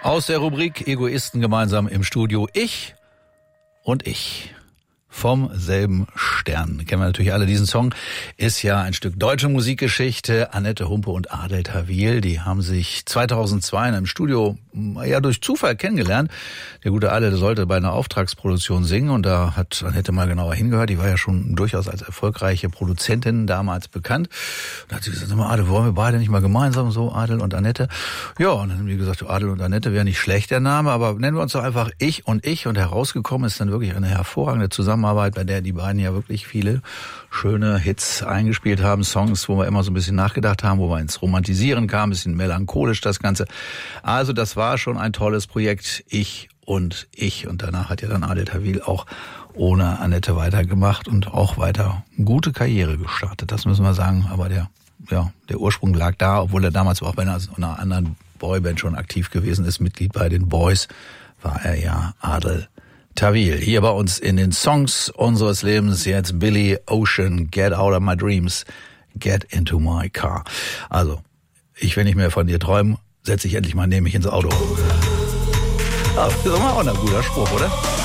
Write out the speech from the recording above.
Aus der Rubrik Egoisten gemeinsam im Studio. Ich und ich. Vom selben Stern. Kennen wir natürlich alle. Diesen Song ist ja ein Stück deutsche Musikgeschichte. Annette Humpe und Adel Tawil, die haben sich 2002 in einem Studio ja durch Zufall kennengelernt. Der gute Adel sollte bei einer Auftragsproduktion singen und da hat Annette mal genauer hingehört. Die war ja schon durchaus als erfolgreiche Produzentin damals bekannt. Da hat sie gesagt, Adel, wollen wir beide nicht mal gemeinsam so, Adel und Annette? Ja, und dann haben die gesagt, Adel und Annette wäre nicht schlecht, der Name, aber nennen wir uns doch einfach Ich und ich. Und herausgekommen ist dann wirklich eine hervorragende Zusammenarbeit, bei der die beiden ja wirklich viele schöne Hits eingespielt haben, Songs, wo wir immer so ein bisschen nachgedacht haben, wo wir ins Romantisieren kamen, ein bisschen melancholisch das Ganze. Also das war schon ein tolles Projekt, Ich und ich. Und danach hat ja dann Adel Tawil auch ohne Annette weitergemacht und auch weiter gute Karriere gestartet. Das müssen wir sagen. Aber der Ursprung lag da, obwohl er damals auch bei einer anderen Boyband schon aktiv gewesen ist. Mitglied bei den Boys war er ja Adel Tawil. Hier bei uns in den Songs unseres Lebens jetzt Billy Ocean, Get Out of My Dreams, Get Into My Car. Also, ich will nicht mehr von dir träumen, setz dich endlich mal neben mich ins Auto. Das ist doch mal auch ein guter Spruch, oder?